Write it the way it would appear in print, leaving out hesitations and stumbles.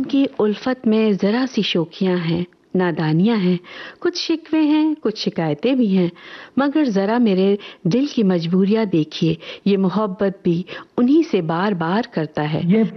इनकी उल्फत में ज़रा सी शोखियाँ हैं, नादानियाँ हैं, कुछ शिकवे हैं, कुछ शिकायतें भी हैं, मगर ज़रा मेरे दिल की मजबूरियाँ देखिए, ये मोहब्बत भी उन्हीं से बार बार करता है।